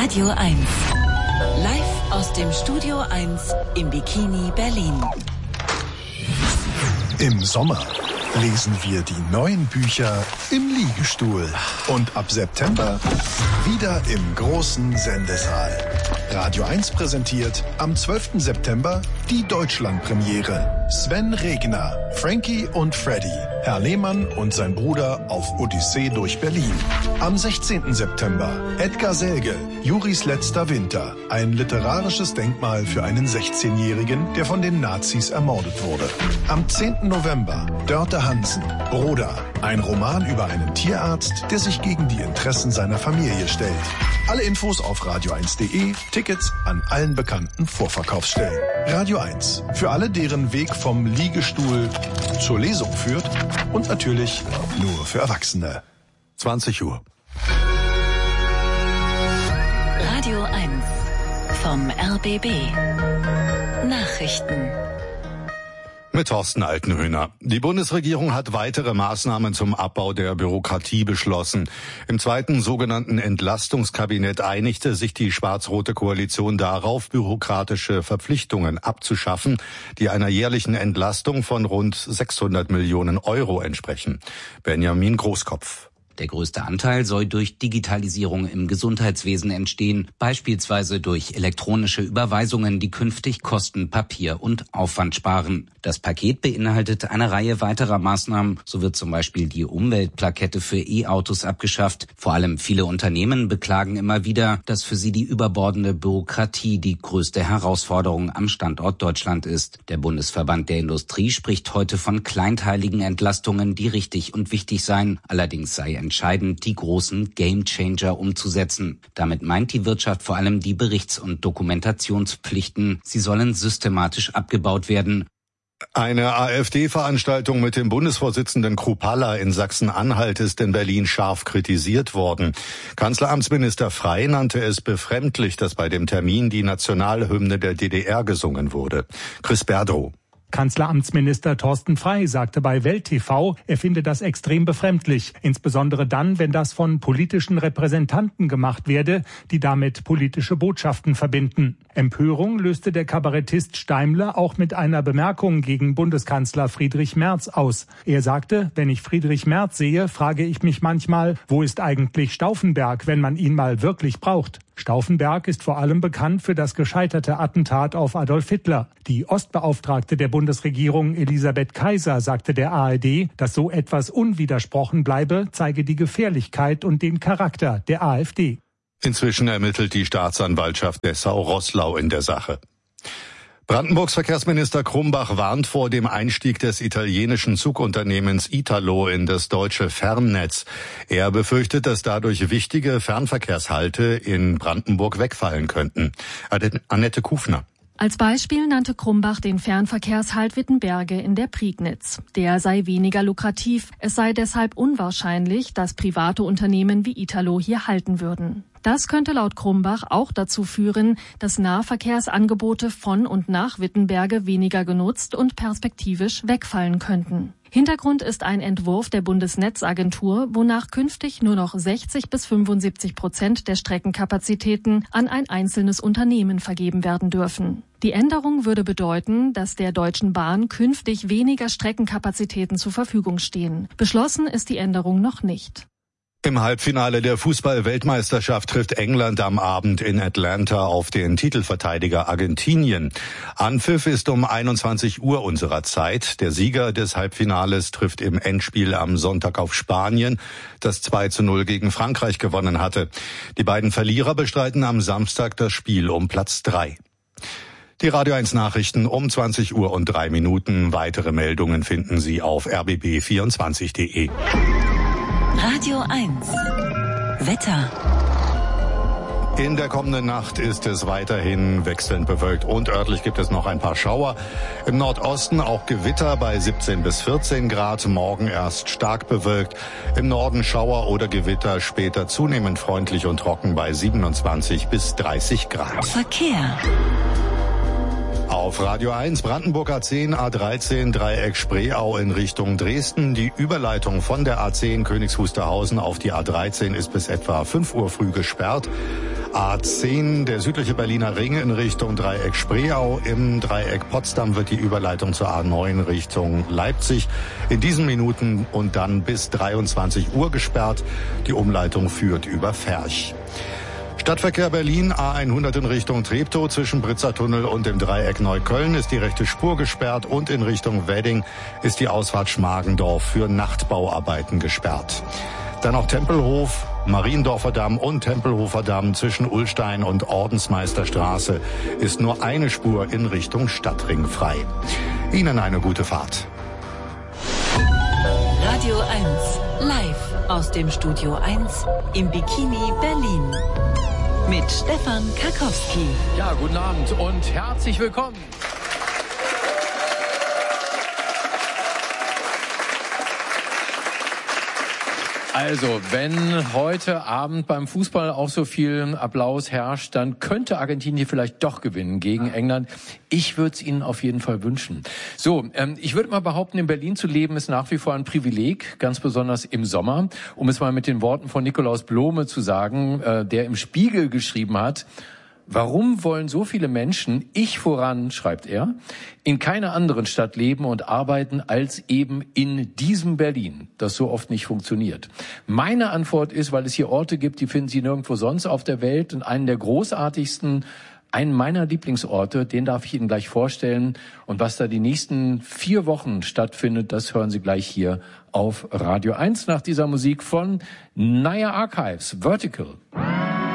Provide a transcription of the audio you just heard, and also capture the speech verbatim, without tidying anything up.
Radio eins. Live aus dem Studio eins im Bikini Berlin. Im Sommer lesen wir die neuen Bücher im Liegestuhl. Und ab September wieder im großen Sendesaal. Radio eins präsentiert am zwölften September die Deutschlandpremiere. Sven Regner, Frankie und Freddy, Herr Lehmann und sein Bruder auf Odyssee durch Berlin. Am sechzehnten September Edgar Selge, Juris letzter Winter. Ein literarisches Denkmal für einen sechzehnjährigen, der von den Nazis ermordet wurde. Am zehnten November Dörte Hansen, Broda. Ein Roman über einen Tierarzt, der sich gegen die Interessen seiner Familie stellt. Alle Infos auf radio eins punkt de, Tickets an allen bekannten Vorverkaufsstellen. Radio eins, für alle, deren Weg vom Liegestuhl zur Lesung führt und natürlich nur für Erwachsene. zwanzig Uhr. Radio eins vom R B B. Nachrichten. Mit Thorsten Altenhöhner. Die Bundesregierung hat weitere Maßnahmen zum Abbau der Bürokratie beschlossen. Im zweiten sogenannten Entlastungskabinett einigte sich die schwarz-rote Koalition darauf, bürokratische Verpflichtungen abzuschaffen, die einer jährlichen Entlastung von rund sechshundert Millionen Euro entsprechen. Benjamin Großkopf. Der größte Anteil soll durch Digitalisierung im Gesundheitswesen entstehen, beispielsweise durch elektronische Überweisungen, die künftig Kosten, Papier und Aufwand sparen. Das Paket beinhaltet eine Reihe weiterer Maßnahmen. So wird zum Beispiel die Umweltplakette für E-Autos abgeschafft. Vor allem viele Unternehmen beklagen immer wieder, dass für sie die überbordende Bürokratie die größte Herausforderung am Standort Deutschland ist. Der Bundesverband der Industrie spricht heute von kleinteiligen Entlastungen, die richtig und wichtig seien. Allerdings sei entscheidend, die großen Gamechanger umzusetzen. Damit meint die Wirtschaft vor allem die Berichts- und Dokumentationspflichten. Sie sollen systematisch abgebaut werden. Eine AfD-Veranstaltung mit dem Bundesvorsitzenden Kruppalla in Sachsen-Anhalt ist in Berlin scharf kritisiert worden. Kanzleramtsminister Frey nannte es befremdlich, dass bei dem Termin die Nationalhymne der D D R gesungen wurde. Chris Berdrow. Kanzleramtsminister Thorsten Frey sagte bei Welt T V, er finde das extrem befremdlich, insbesondere dann, wenn das von politischen Repräsentanten gemacht werde, die damit politische Botschaften verbinden. Empörung löste der Kabarettist Steimler auch mit einer Bemerkung gegen Bundeskanzler Friedrich Merz aus. Er sagte, wenn ich Friedrich Merz sehe, frage ich mich manchmal, wo ist eigentlich Stauffenberg, wenn man ihn mal wirklich braucht? Stauffenberg ist vor allem bekannt für das gescheiterte Attentat auf Adolf Hitler. Die Ostbeauftragte der Bundesregierung Elisabeth Kaiser sagte der A R D, dass so etwas unwidersprochen bleibe, zeige die Gefährlichkeit und den Charakter der AfD. Inzwischen ermittelt die Staatsanwaltschaft Dessau-Roßlau in der Sache. Brandenburgs Verkehrsminister Krumbach warnt vor dem Einstieg des italienischen Zugunternehmens Italo in das deutsche Fernnetz. Er befürchtet, dass dadurch wichtige Fernverkehrshalte in Brandenburg wegfallen könnten. Annette Kufner. Als Beispiel nannte Krumbach den Fernverkehrshalt Wittenberge in der Prignitz. Der sei weniger lukrativ. Es sei deshalb unwahrscheinlich, dass private Unternehmen wie Italo hier halten würden. Das könnte laut Krumbach auch dazu führen, dass Nahverkehrsangebote von und nach Wittenberge weniger genutzt und perspektivisch wegfallen könnten. Hintergrund ist ein Entwurf der Bundesnetzagentur, wonach künftig nur noch sechzig bis fünfundsiebzig Prozent der Streckenkapazitäten an ein einzelnes Unternehmen vergeben werden dürfen. Die Änderung würde bedeuten, dass der Deutschen Bahn künftig weniger Streckenkapazitäten zur Verfügung stehen. Beschlossen ist die Änderung noch nicht. Im Halbfinale der Fußball-Weltmeisterschaft trifft England am Abend in Atlanta auf den Titelverteidiger Argentinien. Anpfiff ist um einundzwanzig Uhr unserer Zeit. Der Sieger des Halbfinales trifft im Endspiel am Sonntag auf Spanien, das zwei zu null gegen Frankreich gewonnen hatte. Die beiden Verlierer bestreiten am Samstag das Spiel um Platz drei. Die Radio eins Nachrichten um zwanzig Uhr und drei Minuten. Weitere Meldungen finden Sie auf r b b vierundzwanzig punkt de. Radio eins. Wetter. In der kommenden Nacht ist es weiterhin wechselnd bewölkt und örtlich gibt es noch ein paar Schauer. Im Nordosten auch Gewitter bei siebzehn bis vierzehn Grad, morgen erst stark bewölkt. Im Norden Schauer oder Gewitter, später zunehmend freundlich und trocken bei siebenundzwanzig bis dreißig Grad. Verkehr. Auf Radio eins, Brandenburg A zehn, A dreizehn, Dreieck Spreeau in Richtung Dresden. Die Überleitung von der A zehn Königs Wusterhausen auf die A dreizehn ist bis etwa fünf Uhr früh gesperrt. A zehn, der südliche Berliner Ring in Richtung Dreieck Spreeau. Im Dreieck Potsdam wird die Überleitung zur A neun Richtung Leipzig in diesen Minuten und dann bis dreiundzwanzig Uhr gesperrt. Die Umleitung führt über Ferch. Stadtverkehr Berlin, A hundert in Richtung Treptow zwischen Britzertunnel und dem Dreieck Neukölln ist die rechte Spur gesperrt und in Richtung Wedding ist die Ausfahrt Schmargendorf für Nachtbauarbeiten gesperrt. Dann noch Tempelhof, Mariendorfer Damm und Tempelhofer Damm zwischen Ullstein und Ordensmeisterstraße ist nur eine Spur in Richtung Stadtring frei. Ihnen eine gute Fahrt. Radio eins, live aus dem Studio eins im Bikini Berlin. Mit Stefan Karkowski. Ja, guten Abend und herzlich willkommen. Also, wenn heute Abend beim Fußball auch so viel Applaus herrscht, dann könnte Argentinien vielleicht doch gewinnen gegen England. Ich würde es Ihnen auf jeden Fall wünschen. So, ähm, ich würde mal behaupten, in Berlin zu leben ist nach wie vor ein Privileg, ganz besonders im Sommer. Um es mal mit den Worten von Nikolaus Blome zu sagen, äh, der im Spiegel geschrieben hat: Warum wollen so viele Menschen, ich voran, schreibt er, in keiner anderen Stadt leben und arbeiten als eben in diesem Berlin, das so oft nicht funktioniert? Meine Antwort ist, weil es hier Orte gibt, die finden Sie nirgendwo sonst auf der Welt, und einen der großartigsten, einen meiner Lieblingsorte, den darf ich Ihnen gleich vorstellen. Und was da die nächsten vier Wochen stattfindet, das hören Sie gleich hier auf Radio eins nach dieser Musik von Naya Archives, Vertical.